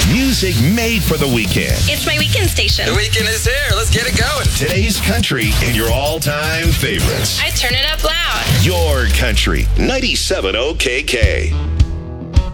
Music made for the weekend. It's my weekend station. The weekend is here. Let's get it going. Today's country and your all-time favorites. I turn it up loud. Your country. 97 OKK.